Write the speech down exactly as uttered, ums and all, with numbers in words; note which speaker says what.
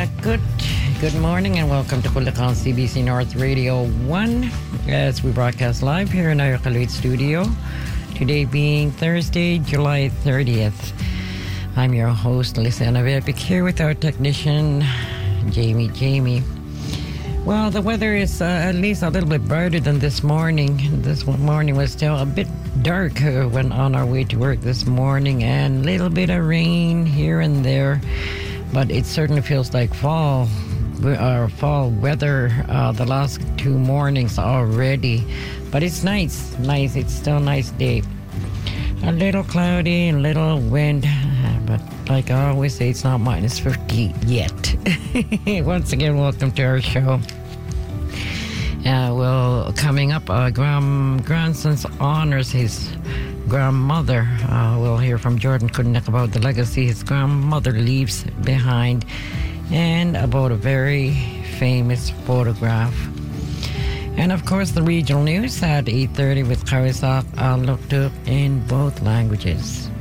Speaker 1: good good morning and welcome to Bulacan C B C North Radio one as we broadcast live here in our Khalid studio. Today being Thursday, July thirtieth. I'm your host, Lisa Vepik, here with our technician, Jamie Jamie. Well, the weather is uh, at least a little bit brighter than this morning. This morning was still a bit dark uh, when on our way to work this morning, and a little bit of rain here and there. But it certainly feels like fall, uh, fall weather uh, the last two mornings already. But it's nice, nice. It's still a nice day. A little cloudy, a little wind, but like I always say, it's not minus fifty yet. Once again, welcome to our show. Uh, well, coming up, uh, grand, grandson's honors his grandmother. Uh, we'll hear from Jordan Kudak about the legacy his grandmother leaves behind and about a very famous photograph. And of course, the regional news at eight thirty with Karisak uh, looked up in both languages.